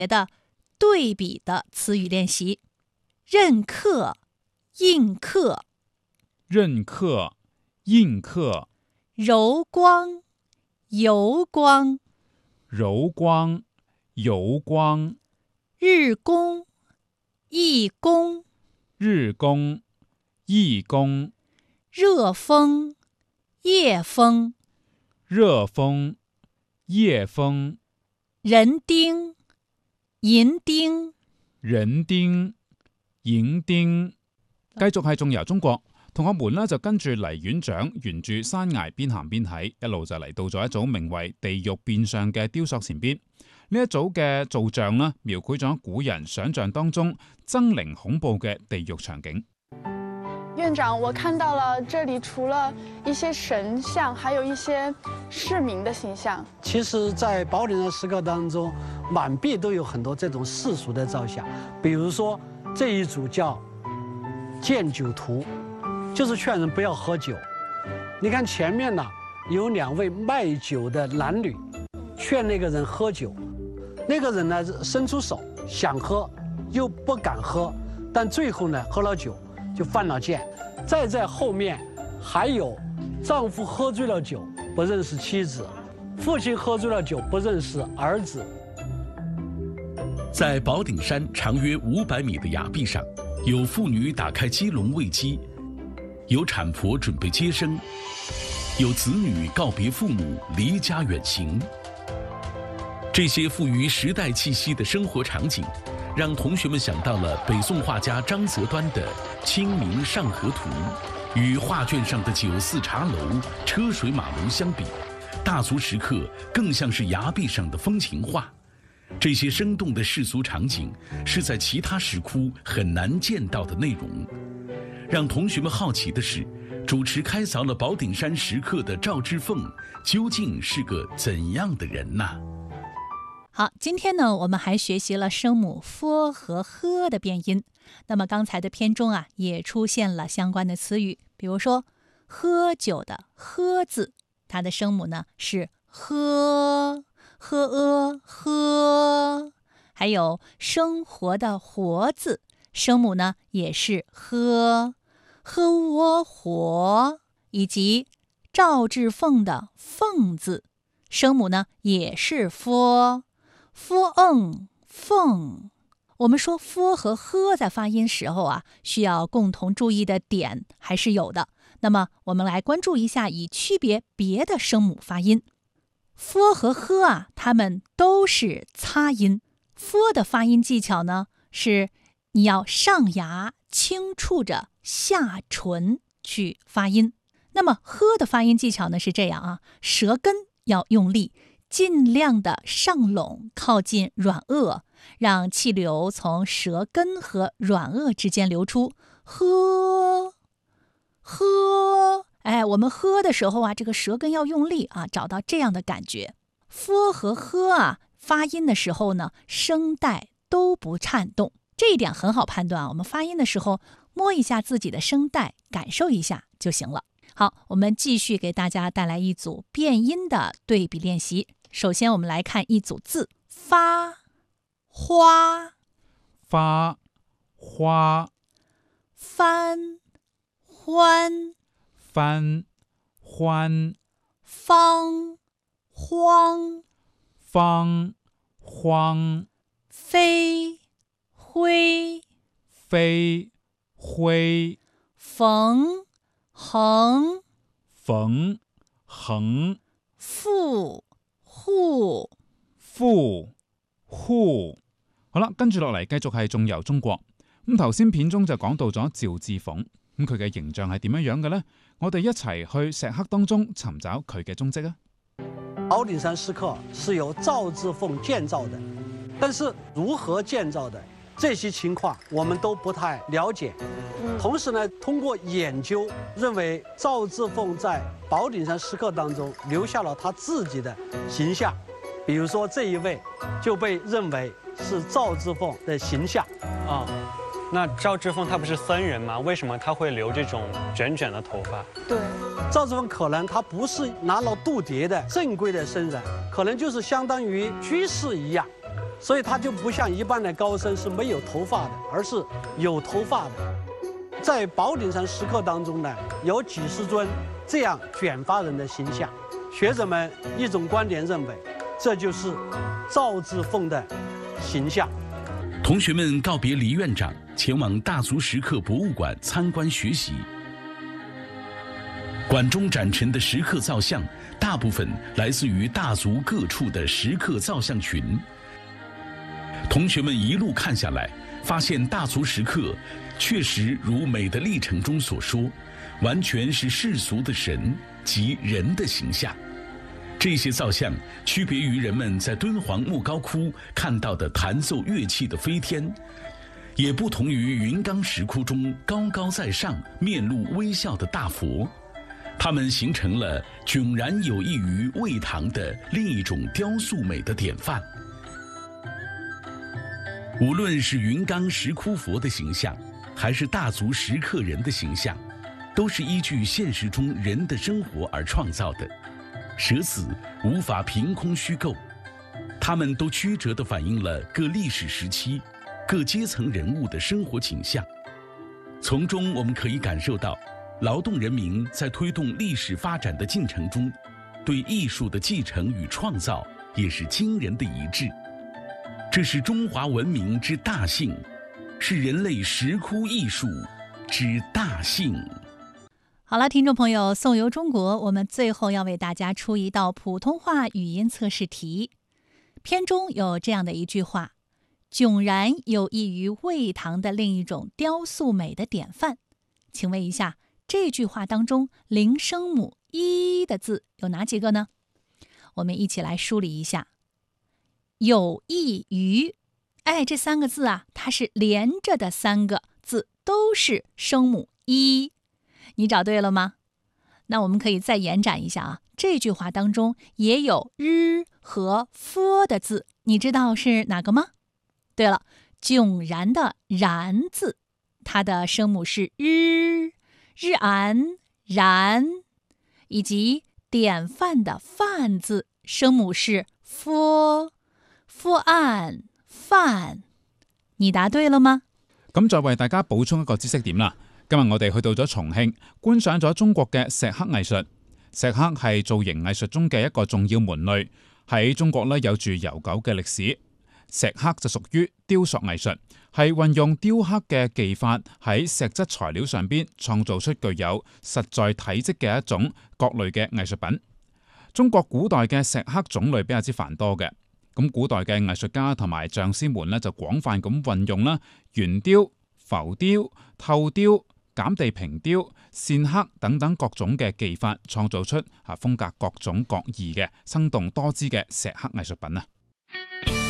的对比的词语练习：任课、印刻、 任课、印刻、 柔光、油光、 柔光、油光、 日工、义工、 日工、义工、 热风、夜风、 熱風、夜風、 人丁、銀丁、 人丁、影丁。繼續係仲遊中國，同學們呢就跟住黎院長沿住山崖邊行邊睇，一路就嚟到咗一組名為《地獄變相》嘅雕塑前邊。呢一組嘅造像呢，描繪咗古人想象當中猙獰恐怖嘅地獄場景。 院長，我看到了這裡除了一些神像，還有一些市民的形象。 其實在寶頂山石刻當中，滿壁都有很多這種世俗的造像，比如說這一組叫戒酒圖，就是勸人不要喝酒。你看前面呢，有兩位賣酒的男女，勸那個人喝酒，那個人呢伸出手想喝，又不敢喝，但最後呢喝了酒就犯了戒。再在後面還有丈夫喝醉了酒不認識妻子，父親喝醉了酒不認識兒子。 在寶頂山長約500米的崖壁上，有婦女打開雞籠餵雞，有產婆準備接生，有子女告別父母離家遠行。這些富於時代氣息的生活場景，讓同學們想到了北宋畫家張擇端的《清明上河圖》，與畫卷上的酒肆茶樓、車水馬龍相比，大足石刻更像是崖壁上的風情畫。這些生動的世俗場景是在其他石窟很難見到的內容。讓同學們好奇的是，主持開鑿了寶頂山石刻的趙志鳳究竟是個怎樣的人呢？ 好，今天呢，我們還學習了聲母 f 和 h 的變音。那麼剛才的篇中啊，也出現了相關的詞語，比如說喝酒的喝字，它的聲母呢是喝喝，還有生活的活字，聲母呢也是喝我活，以及趙志鳳的鳳字，聲母呢也是 f。凤。我們說 f 和 h 在發音時候啊，需要共同注意的點還是有的。那麼我們來關注一下，以區別別的聲母發音。f 和 h 啊，它們都是擦音。f 的發音技巧呢，是你要上牙輕觸着下唇去發音。那麼 h 的發音技巧呢是這樣啊，舌根要用力，盡量的上攏，靠近軟腭，讓氣流從舌根和軟腭之間流出。喝，哎，我們喝的時候啊，這個舌根要用力啊，找到這樣的感覺。f 和 h 啊，發音的時候呢，聲帶都不顫動，這一點很好判斷。我們發音的時候，摸一下自己的聲帶，感受一下就行了。好，我們繼續給大家帶來一組變音的對比練習。首先我們來看一組字，發、花、 花、花、 翻、歡、 翻、歡、 方、荒、 方、荒、 飛、灰、 飛、灰、 縫、橫、 縫、橫、 富、戶、 富、戶。好啦，跟住落嚟繼續係仲遊中國。咁頭先片中就講到咗趙志鳳，咁佢嘅形象係點樣嘅呢？我哋一齊去石刻當中尋找佢嘅蹤跡啊！ 寶頂山石刻是由趙志鳳建造的，但是如何建造的這些情況我們都不太了解。同時呢，通過研究認為趙志鳳在寶頂山石刻當中留下了他自己的形象，比如說這一位就被認為是趙志鳳的形象啊。 那趙志鳳他不是僧人嗎？為什麼他會留這種捲捲的頭髮？ 對， 趙志鳳可能他不是拿了度牒的正規的僧人，可能就是相當於居士一樣， 所以它就不像一般的高僧是没有头发的，而是有头发的。在宝顶山石刻当中呢，有几十尊这样卷发人的形象。学者们一种观点认为，这就是赵志凤的形象。 同学们告别黎院长，前往大足石刻博物馆参观学习。馆中展陈的石刻造像，大部分来自于大足各处的石刻造像群。同学们一路看下来，发现大足石刻确实如美的历程中所说，完全是世俗的神及人的形象。这些造像区别于人们在敦煌莫高窟看到的弹奏乐器的飞天，也不同于云冈石窟中高高在上、面露微笑的大佛。它们形成了迥然有异于魏唐的另一种雕塑美的典范。无论是云冈石窟佛的形象，还是大足石刻人的形象，都是依据现实中人的生活而创造的，舍此无法凭空虚构。它们都曲折地反映了各历史时期、各阶层人物的生活倾向，从中我们可以感受到劳动人民在推动历史发展的进程中，对艺术的继承与创造也是惊人的一致。这是中华文明之大幸，是人类石窟艺术之大幸。 好了，听众朋友，颂游中国，我们最后要为大家出一道普通话语音测试题。片中有这样的一句话：迥然有异于魏唐的另一种雕塑美的典范。请问一下，这句话当中零声母一的字有哪几个呢？我们一起来梳理一下。有异于，这三个字啊，它是连着的三个字，都是声母一。你找对了吗？那我们可以再延展一下啊，这句话当中也有日和 f 的字，你知道是哪个吗？对了，迥然的然字，它的声母是日安然，以及典范的范字，声母是 f案范。你答對了嗎？ 咁再為大家補充一個知識點啦。今日我哋去到咗重慶，觀賞咗中國嘅石刻藝術。石刻係造型藝術中嘅一個重要門類，喺中國有住悠久嘅歷史。石刻就屬於雕塑藝術，係運用雕刻嘅技法喺石質材料上邊創造出具有實在體積嘅一種各類嘅藝術品。中國古代嘅石刻種類比較之繁多嘅。咁古代嘅藝術家同埋匠師們就廣泛咁運用圓雕、浮雕、透雕、減地平雕、線刻等等各種嘅技法，創造出風格各種各異嘅生動多姿嘅石刻藝術品啊！